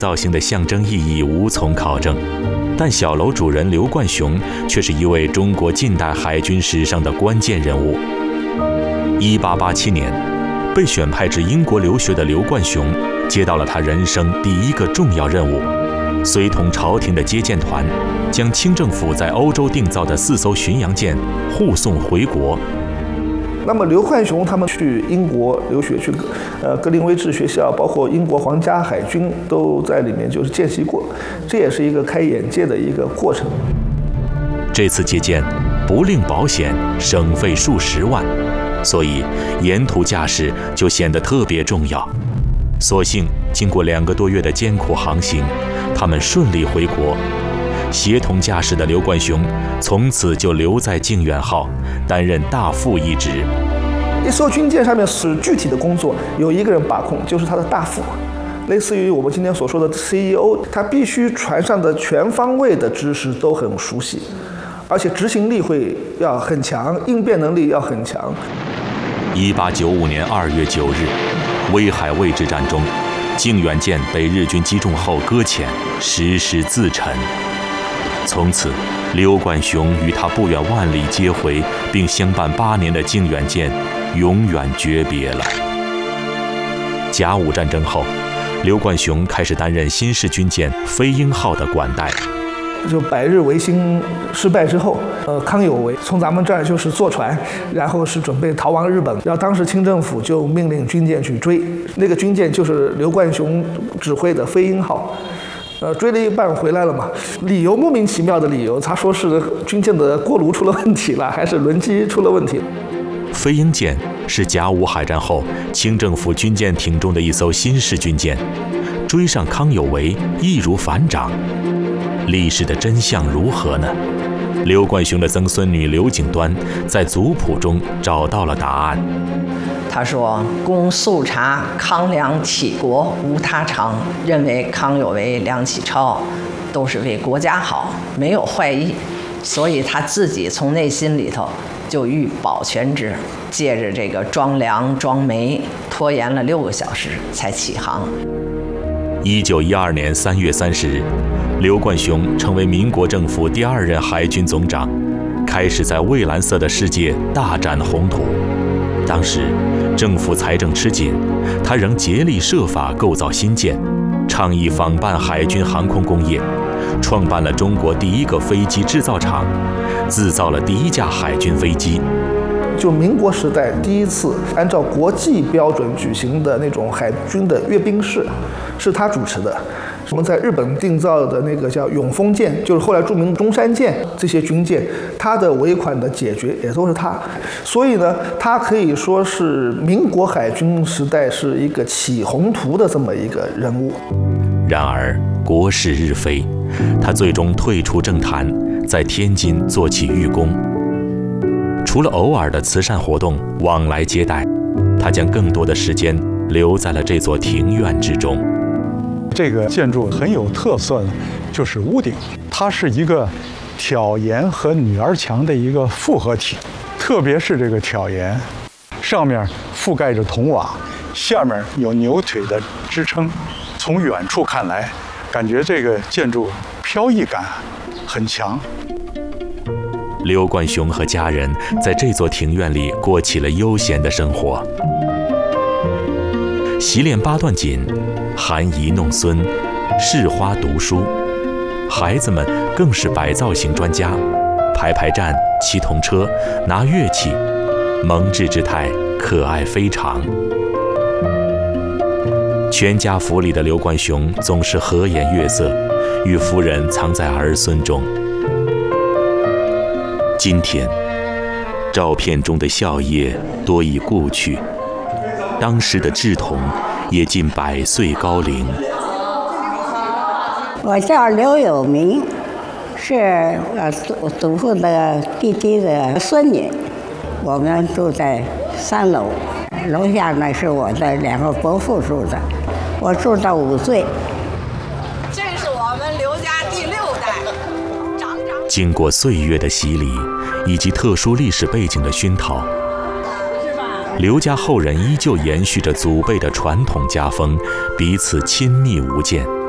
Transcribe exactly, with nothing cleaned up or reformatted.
造型的象征意义无从考证，但小楼主人刘冠雄却是一位中国近代海军史上的关键人物。一八八七年，被选派至英国留学的刘冠雄接到了他人生第一个重要任务，随同朝廷的接见团，将清政府在欧洲定造的四艘巡洋舰护送回国。 那么刘冠雄他们去英国留学，去呃格林威治学校，包括英国皇家海军都在里面就是见习过，这也是一个开眼界的一个过程。 这次接见不另保险，省费数十万，所以沿途驾驶就显得特别重要。所幸经过两个多月的艰苦航行，他们顺利回国。协同驾驶的刘冠雄从此就留在靖远号，担任大副一职。 一艘军舰上面是具体的工作有一个人把控，就是他的大副，类似于我们今天所说的 C E O， 他必须船上的全方位的知识都很熟悉，而且执行力会要很强，应变能力要很强。 一八九五年二月九日，威海卫之战中，靖远舰被日军击中后搁浅，失事自沉。从此，刘冠雄与他不远万里接回并相伴八年的靖远舰永远诀别了。甲午战争后，刘冠雄开始担任新式军舰飞鹰号的管带。 就百日维新失败之后，呃，康有为从咱们这儿就是坐船，然后是准备逃亡日本。然后当时清政府就命令军舰去追，那个军舰就是刘冠雄指挥的飞鹰号。呃，追了一半回来了嘛，理由莫名其妙的理由，他说是军舰的锅炉出了问题了，还是轮机出了问题。 飞鹰舰是甲午海战后清政府军舰艇中的一艘新式军舰，追上康有为易如反掌。历史的真相如何呢？刘冠雄的曾孙女刘景端在族谱中找到了答案。 他说：“公素察康梁启国无他长，认为康有为、梁启超都是为国家好，没有坏意，所以他自己从内心里头就欲保全之，借着这个装粮装煤，拖延了六个小时才起航。” 一九一二年三月三十日，刘冠雄成为民国政府第二任海军总长，开始在蔚蓝色的世界大展宏图。当时政府财政吃紧，他仍竭力设法构造新舰，倡议仿办海军航空工业，创办了中国第一个飞机制造厂，制造了第一架海军飞机。 就民国时代第一次按照国际标准举行的那种海军的阅兵式，是他主持的。我们在日本定造的那个叫永丰舰，就是后来著名中山舰，这些军舰，它的尾款的解决也都是他。所以呢，他可以说是民国海军时代是一个起宏图的这么一个人物。 然而国事日非，他最终退出政坛，在天津做起寓工。除了偶尔的慈善活动往来接待，他将更多的时间留在了这座庭院之中。 这个建筑很有特色的就是屋顶，它是一个挑檐和女儿墙的一个复合体，特别是这个挑檐，上面覆盖着铜瓦，下面有牛腿的支撑。从远处看来，感觉这个建筑飘逸感很强。 刘冠雄和家人在这座庭院里过起了悠闲的生活，习练八段锦，含饴弄孙，试花读书。孩子们更是摆造型专家，排排站，骑童车，拿乐器，萌稚之态可爱非常。全家福里的刘冠雄总是和颜悦色，与夫人藏在儿孙中。今天，照片中的笑靥多已故去，当时的稚童也近百岁高龄。 我叫刘有明，是我祖祖父的弟弟的孙女。我们住在三楼，楼下呢是我的两个伯父住的。我住到五岁。 这是我们刘家第六代。长长经过岁月的洗礼，以及特殊历史背景的熏陶，刘家后人依旧延续着祖辈的传统家风，彼此亲密无间。